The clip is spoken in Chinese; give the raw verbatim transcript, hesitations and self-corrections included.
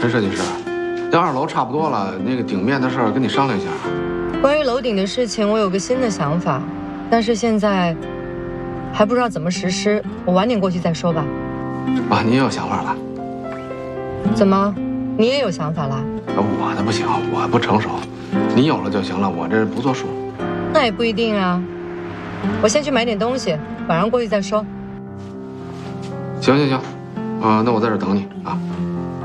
陈设计师，这二楼差不多了，那个顶面的事儿跟你商量一下。 关于楼顶的事情，我有个新的想法，但是现在还不知道怎么实施，我晚点过去再说吧。 啊，你也有想法了？ 怎么，你也有想法啦？ 我的不行，我不成熟，你有了就行了，我这不作数。 那也不一定啊。我先去买点东西，晚上过去再说。 行行行，啊，那我在这等你啊。